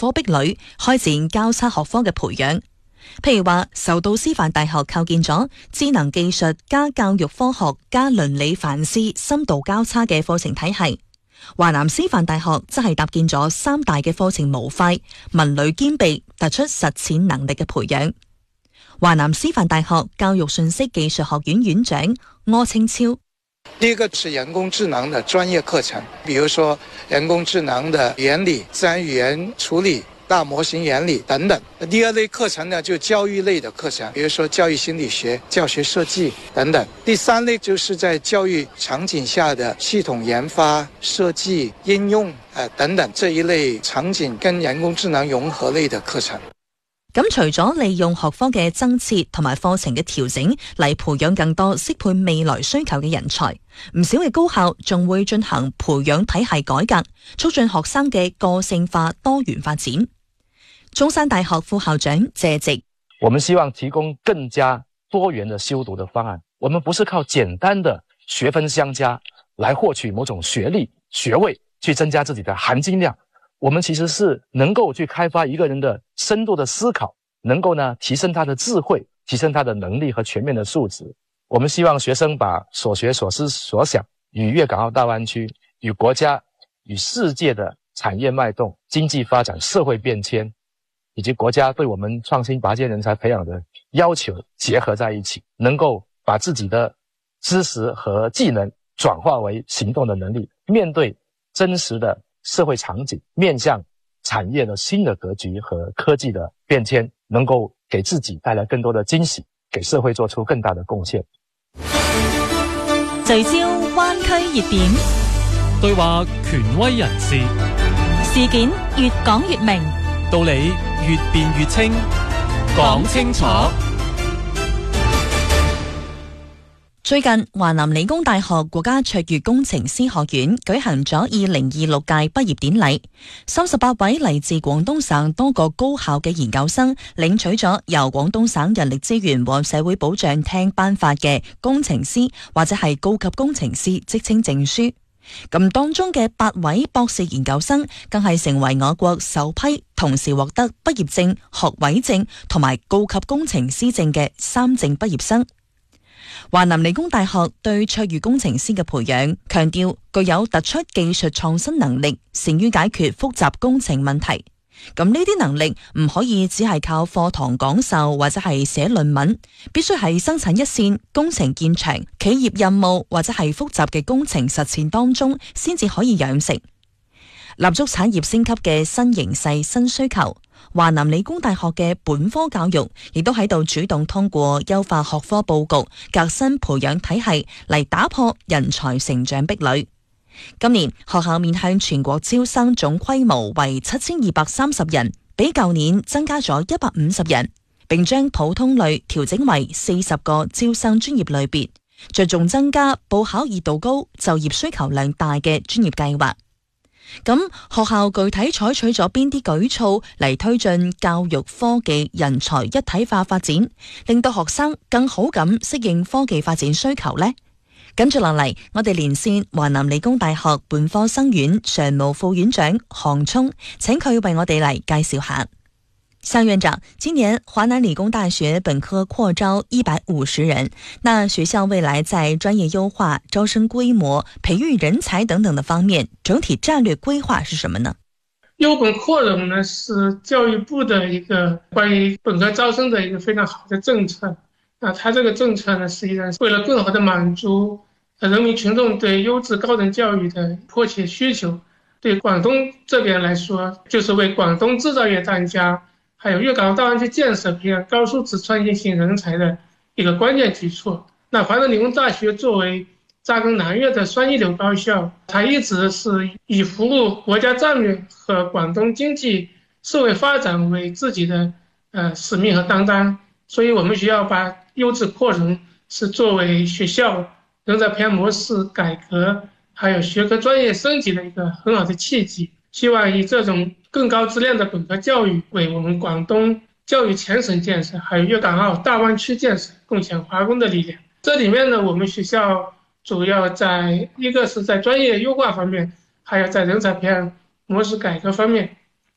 科壁壘，開展交叉學科嘅培養。譬如話，受到師範大學構建咗智能技術加教育科學加倫理反思深度交叉嘅課程體系。華南師範大學則係搭建咗三大嘅課程模塊，文旅兼備，突出實踐能力嘅培養。華南師範大學教育信息技術學院院長柯清超： 第一個是人工智能的專業課程，比如說人工智能的原理、自然語言處理、大模型原理等等。第二類課程呢，就教育類的課程，比如說教育心理學、教學設計等等。第三類就是在教育場景下的系統研發、設計、應用等等這一類場景跟人工智能融合類的課程。 咁除咗利用學科嘅增設同埋課程嘅調整嚟培養更多適配未來需求嘅人才，唔少嘅高校仲會進行培養體系改革，促進學生嘅個性化多元發展。中山大學副校長謝直： 我們希望提供更加多元的修讀的方案，我們不是靠簡單的學分相加來獲取某種學歷學位去增加自己的含金量，我們其實是能夠去開發一個人的深度的思考，能夠呢提升他的智慧，提升他的能力和全面的素質。我們希望學生把所學所思所想與粵港澳大灣區、與國家、與世界的產業脈動、經濟發展、社會變遷以及國家對我們創新拔尖人才培養的要求結合在一起，能夠把自己的知識和技能轉化為行動的能力，面對真實的社會場景，面向產業的新的格局和科技的變遷，能夠給自己帶來更多的驚喜，給社會做出更大的貢獻。 聚焦灣區熱點， 對話權威人士， 事件越講越明， 道理越辯越清，講清楚。 最近，華南理工大學國家卓越工程師學院舉行咗2026屆畢業典禮，38位嚟自廣東省多個高校嘅研究生領取咗由廣東省人力資源和社會保障廳頒發嘅工程師或者係高級工程師職稱證書。咁當中嘅8位博士研究生更係成為我國首批同時獲得畢業證、學位證同埋高級工程師證嘅3證畢業生。華南理工大學對卓越工程師嘅培養，強調具有突出技術創新能力，善於解決複雜工程問題。咁呢啲能力唔可以只係靠課堂講授或者係寫論文，必須係生產一線、工程現場、企業任務或者係複雜嘅工程實踐當中，先至可以養成。立足產業升級嘅新形勢、新需求，華南理工大學嘅本科教育亦都喺度主動通過優化學科佈局、革新培養體系嚟打破人才成長壁壘。今年學校面向全國招生總規模為7230人，比舊年增加咗150人，並將普通類調整為40個招生專業類別，着重增加報考熱度高、就業需求量大嘅專業計劃。咁學校具體採取咗邊啲舉措嚟推進教育科技人才一體化發展，令到學生更好咁適應科技發展需求呢？跟住落嚟，我哋連線華南理工大學本科生院常務副院長韓聰，請佢為我哋嚟介紹下。向院長，今年華南理工大學本科擴招150人，那學校未來在專業優化、招生規模、培育人才等等的方面，整體戰略規劃是什麼呢？ 優本擴容呢，是教育部的一個關於本科招生的一個非常好的政策。它這個政策呢，實際上是為了更好地滿足人民群眾對優質高等教育的迫切需求。對廣東這邊來說，就是為廣東製造業當家，還有粵港澳大灣區建設培養高素質創新型人才的一個關鍵舉措。那華南理工大學作為扎根南粵的雙一流高校，它一直是以服務國家戰略和廣東經濟社會發展為自己的使命和擔當。所以我們學校把優質擴容是作為學校人才培養模式改革還有學科專業升級的一個很好的契機，希望以這種更高質量的本科教育為我們廣東教育全省建設還有粵港澳大灣區建設貢獻華工的力量。這裡面呢，我們學校主要在一個是在專業優化方面，還有在人才培養模式改革方面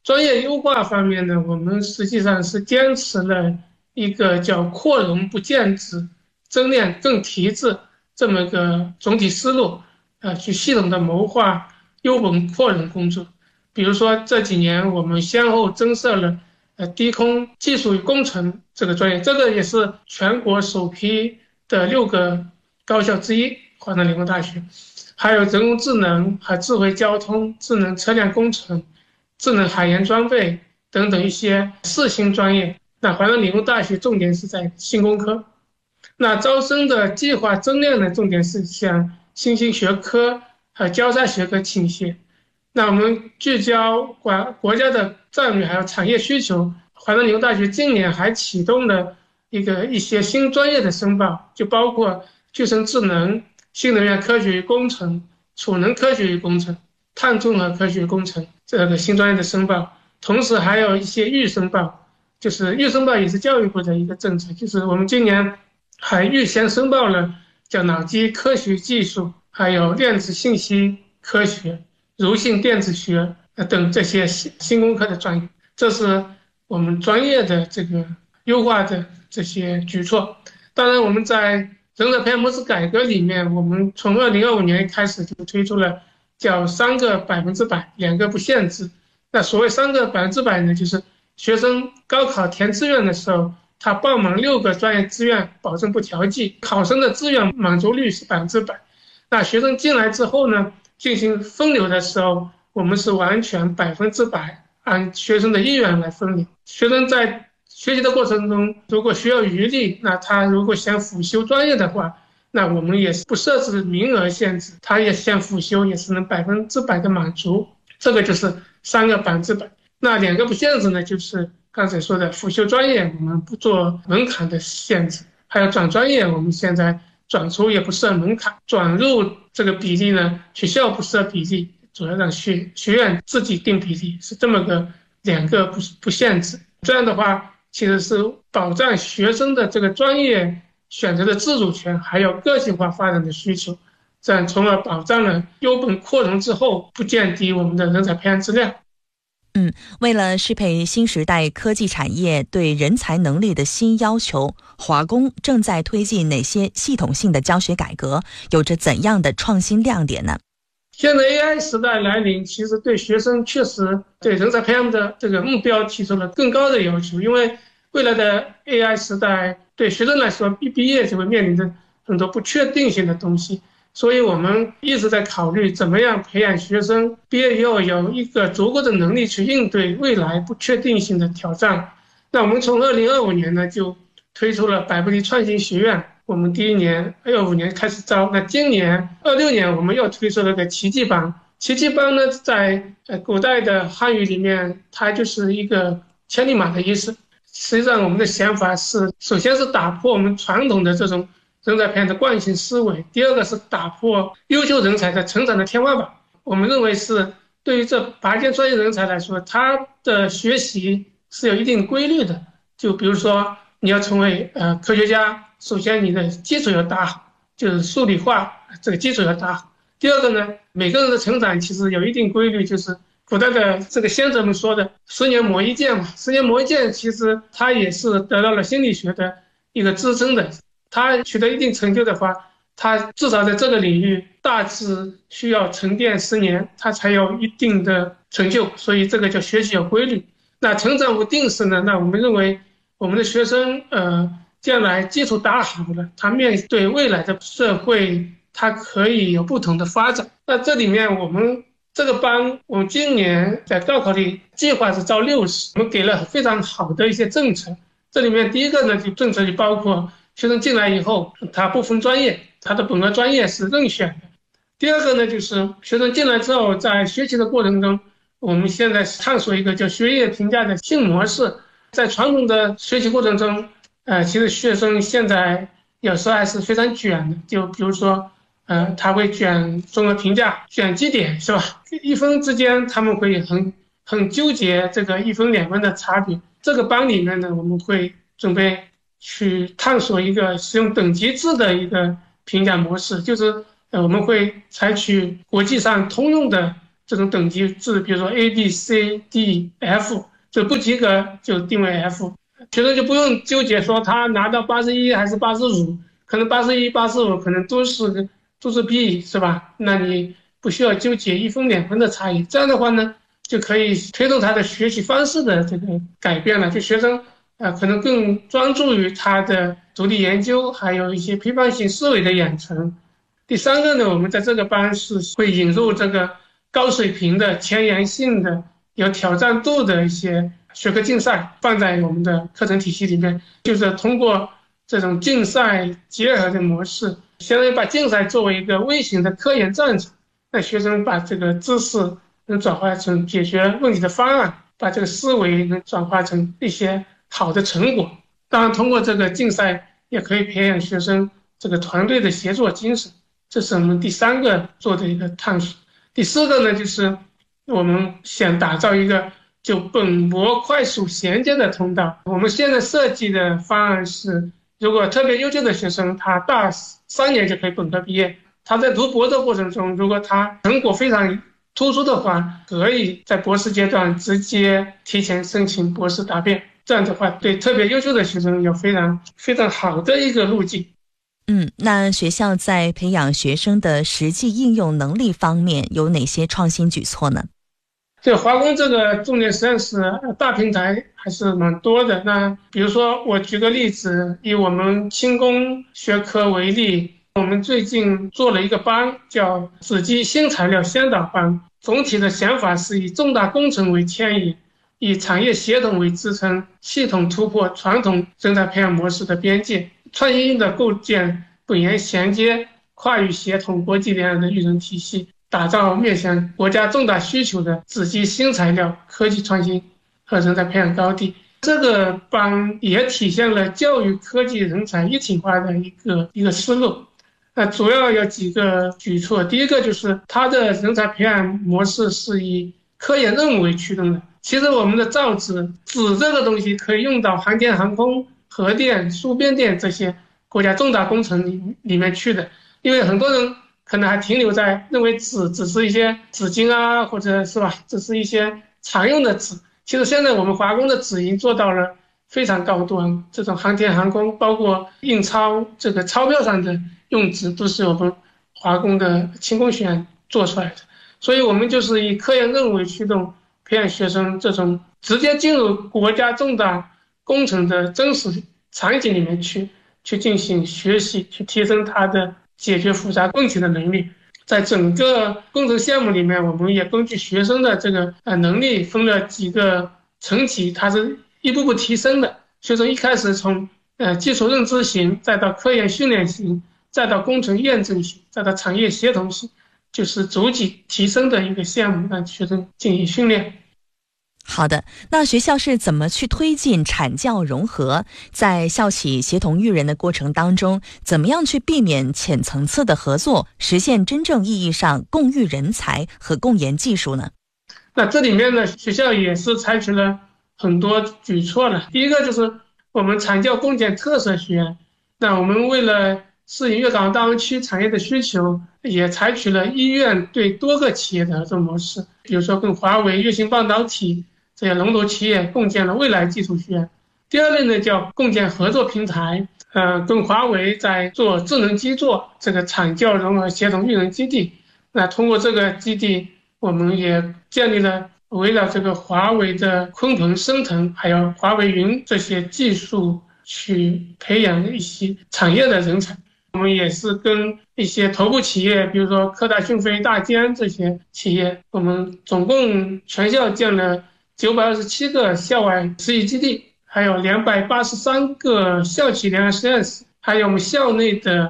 专业优化方面呢，我们实际上是坚持了一个叫扩容不减脂、增量更提质这么个总体思路，去系统的谋划优本扩容工作。比如说这几年我们先后增设了低空技术与工程这个专业，这个也是全国首批的6个高校之一，华南理工大学，还有人工智能、还智慧交通、智能车辆工程、智能海盐装备等等一些4新专业。那华南理工大学重点是在新工科，那招生的计划增量呢，重点是向新兴学科和交叉学科倾斜。那我们聚焦国家的战略还有产业需求，华南理工大学今年还启动了一些新专业的申报，就包括具身智能、新能源科学与工程、储能科学与工程、碳综合科学与工程这个新专业的申报，同时还有一些预申报，就是预申报也是教育部的一个政策，就是我们今年还预先申报了叫脑机科学技术，还有量子信息科学、柔性电子学等这些新工科的专业，这是我们专业的这个优化的这些举措。当然我们在人才培养模式改革里面，我们从2025年开始就推出了叫3个100%、2个不限制。那所谓3个100%呢，就是学生高考填志愿的时候，他报满6个专业志愿保证不调剂，考生的志愿满足率是100%。那学生进来之后呢，进行分流的时候，我们是完全100%按学生的意愿来分流。学生在学习的过程中，如果需要余力，那他如果想辅修专业的话，那我们也是不设置名额限制，他也想辅修也是能100%的满足。这个就是3个100%。那2个不限制呢，就是刚才说的辅修专业我们不做门槛的限制，还有转专业我们现在转出也不设门槛，转入这个比例呢，学校不设比例，主要让学院自己定比例，是这么个2个不限制。这样的话其实是保障学生的这个专业选择的自主权，还有个性化发展的需求，这样从而保障了优本扩容之后不降低我们的人才培养质量。 为了适配新时代科技产业对人才能力的新要求，华工正在推进哪些系统性的教学改革，有着怎样的创新亮点呢？ 现在 AI 时代来临，其实对学生确实对人才培养的这个目标提出了更高的要求，因为未来的 AI 时代对学生来说，毕业就会面临着很多不确定性的东西，所以我们一直在考虑怎么样培养学生毕业以后有一个足够的能力去应对未来不确定性的挑战。那我们从2025年呢就推出了百步力创新学院，我们第一年25年开始招，那今年26年我们又推出了个奇迹班。奇迹班呢，在古代的汉语里面，它就是一个千里马的意思。实际上我们的想法是，首先是打破我们传统的这种人才培养的惯性思维，第二个是打破优秀人才的成长的天花板。我们认为是对于这拔尖专业人才来说，他的学习是有一定规律的。就比如说你要成为科学家，首先你的基础要打好，就是数理化这个基础要打好。第二个呢，每个人的成长其实有一定规律，就是古代的这个先生们说的10年磨一剑嘛，10年磨一剑，其实他也是得到了心理学的一个支撑的。他取得一定成就的话，他至少在这个领域大致需要沉淀10年，他才有一定的成就，所以这个叫学习有规律。那成长无定式呢，那我们认为我们的学生将来基础打好了，他面对未来的社会，他可以有不同的发展。那这里面我们这个班，我们今年在高考里计划是招60，我们给了非常好的一些政策。这里面第一个呢，就政策就包括学生进来以后，他不分专业，他的本科专业是任选的。第二个呢，就是学生进来之后，在学习的过程中，我们现在探索一个叫学业评价的新模式。在传统的学习过程中，其实学生现在有时候还是非常卷的，就比如说，他会卷综合评价，卷绩点，是吧？1分之间他们会很纠结这个1分2分的差别。这个班里面呢，我们会准备去探索一个使用等级制的一个评价模式，就是我们会采取国际上通用的这种等级制，比如说 A、B、C、D、F， 就不及格就定为 F， 学生就不用纠结说他拿到81还是85，可能81、85可能都是 B， 是吧？那你不需要纠结1分2分的差异，这样的话呢，就可以推动他的学习方式的这个改变了，就学生可能更专注于他的独立研究，还有一些批判性思维的养成。第三个呢，我们在这个班是会引入这个高水平的、前沿性的、有挑战度的一些学科竞赛放在我们的课程体系里面，就是通过这种竞赛结合的模式，相当于把竞赛作为一个微型的科研战场，让学生把这个知识能转化成解决问题的方案，把这个思维能转化成一些好的成果。当然，通过这个竞赛也可以培养学生这个团队的协作精神，这是我们第三个做的一个探索。第四个呢，就是我们想打造一个就本模快速衔接的通道。我们现在设计的方案是，如果特别优秀的学生，他大3年就可以本科毕业，他在读博的过程中，如果他成果非常突出的话，可以在博士阶段直接提前申请博士答辩。这样的话，对特别优秀的学生有非常非常好的一个路径。 那学校在培养学生的实际应用能力方面有哪些创新举措呢？ 这华工这个重点实验室大平台还是蛮多的。那比如说我举个例子，以我们轻工学科为例，我们最近做了一个班，叫子机新材料先导班。总体的想法是以重大工程为牵引，以产业协同为支撑，系统突破传统人才培养模式的边界，创新的构建本研衔接、跨域协同国际联合的育人体系，打造面向国家重大需求的子机新材料科技创新和人才培养高地。这个班也体现了教育科技人才一体化的一个思路。主要有几个举措。第一个就是它的人才培养模式是以科研任务为驱动的。其实我们的造纸这个东西可以用到航天航空、核电、输变电这些国家重大工程里面去的，因为很多人可能还停留在认为纸只是一些纸巾啊，或者是吧，只是一些常用的纸。其实现在我们华工的纸已经做到了非常高端，这种航天航空包括印钞这个钞票上的用纸都是我们华工的轻工学院做出来的。所以我们就是以科研任务为驱动，培养学生这种直接进入国家重大工程的真实场景里面去进行学习，去提升他的解决复杂问题的能力。在整个工程项目里面，我们也根据学生的这个能力分了几个层级，它是一步步提升的。学生一开始从基础认知型，再到科研训练型，再到工程验证型，再到产业协同型，就是逐级提升的一个项目，让学生进行训练。 好的，那学校是怎么去推进产教融合？在校企协同育人的过程当中，怎么样去避免浅层次的合作，实现真正意义上共育人才和共研技术呢？ 那这里面呢，学校也是采取了很多举措了。第一个就是我们产教共建特色学院，那我们为了适应粤港澳大湾区产业的需求，也采取了医院对多个企业的合作模式，比如说跟华为、粤星半导体这些龙头企业共建了未来技术学院。第二类呢，叫共建合作平台，跟华为在做智能基座这个产教融合协同育人基地。那通过这个基地，我们也建立了围绕这个华为的鲲鹏、升腾还有华为云这些技术去培养一些产业的人才。我们也是跟一些头部企业，比如说科大讯飞、大疆这些企业，我们总共全校建了927个校外实习基地，还有283个校企联合实验室，还有我们校内的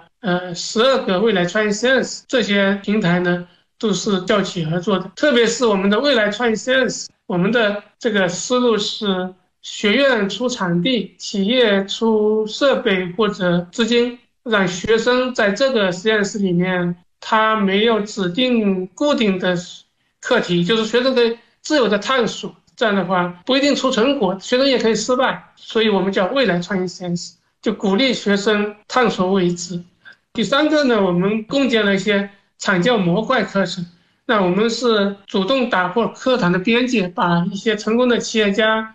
12个未来创业实验室。这些平台呢都是校企合作的。特别是我们的未来创业实验室，我们的这个思路是学院出场地，企业出设备或者资金，让学生在这个实验室里面，他没有指定固定的课题，就是学生可以自由的探索。这样的话不一定出成果，学生也可以失败，所以我们叫未来创业实验室，就鼓励学生探索未知。第三个呢，我们共建了一些产教模块课程。 那我们是主动打破课堂的边界，把一些成功的企业家